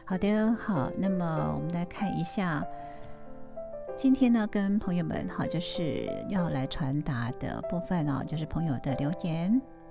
好的，好，那么我们来看一下，今天呢，跟朋友们就是要来传达的部分哦，就是朋友的留言。